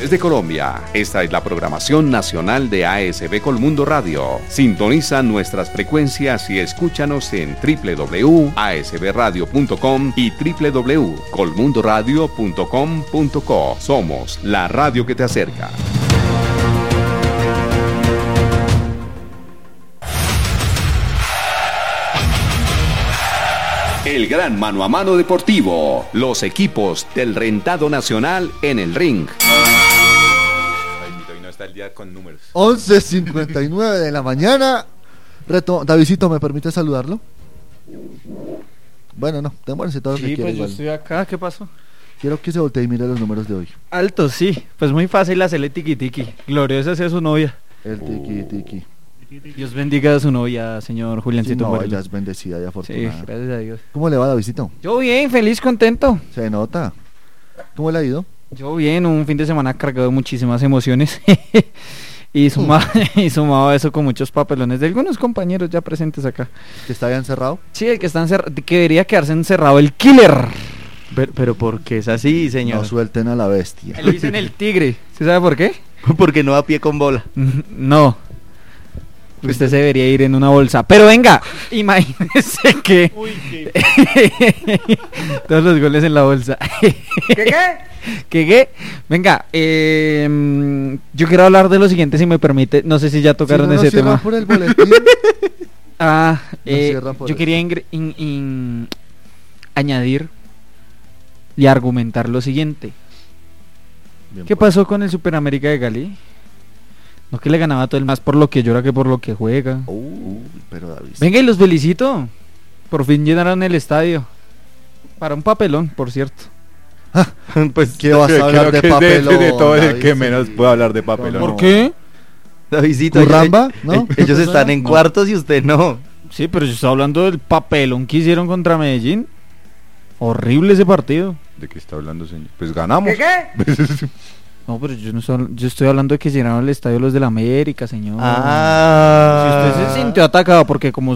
desde Colombia. Esta es la programación nacional de ASB Colmundo Radio. Sintoniza nuestras frecuencias y escúchanos en www.asbradio.com y www.colmundoradio.com.co. Somos la radio que te acerca. El gran mano a mano deportivo. Los equipos del rentado nacional en el ring. Hoy no está el día con números. 11:59 de la mañana. Davidcito, ¿me permite saludarlo? Bueno, no, demórense todo lo que Sí, quiera. pues yo Igual. estoy acá, ¿qué pasó? Quiero que se voltee y mire los números de hoy. Alto, sí, pues muy fácil hacerle tiqui-tiqui. Gloriosa sea su novia. El tiki. Dios bendiga a su novia, señor Juliancito. No, Moreno. ella es bendecida y Sí, afortunada. gracias a Dios. ¿Cómo le va, Davidito? Yo bien, feliz, contento. Se nota. ¿Cómo le ha ido? Yo bien, un fin de semana cargado de muchísimas emociones. y sumado a eso con muchos papelones de algunos compañeros ya presentes acá. ¿Que está ya encerrado? Sí, el que está que debería quedarse encerrado, el killer. Pero ¿por qué es así, señor? No suelten a la bestia. Le dicen el tigre. ¿Sí sabe por qué? Porque no va a pie con bola. No. Usted se debería ir en una bolsa. Pero venga, imagínese que... Todos los goles en la bolsa. ¿Qué? Venga, yo quiero hablar de lo siguiente, si me permite. No sé si ya tocaron Si no ese tema. por el boletín. Yo eso. quería añadir y argumentar lo siguiente. Bien, ¿Qué pues. pasó con el Superamérica de Cali? No que le ganaba todo el más por lo que llora que por lo que juega. Pero David. Venga, y los felicito. Por fin llenaron el estadio. Para un papelón, por cierto. Pues ¿Qué vas a hablar de papelón? De todo el David? que menos puede hablar de papelón. ¿Por qué? Davidito, ¿Curramba? ¿No? ellos están en No. cuartos y usted no. Sí, pero yo estaba hablando del papelón que hicieron contra Medellín. Horrible ese partido. ¿De qué está hablando, señor? Pues ganamos. No, pero yo estoy hablando de que llenaron el estadio los del América, señor. Ah. Si usted se sintió atacado porque como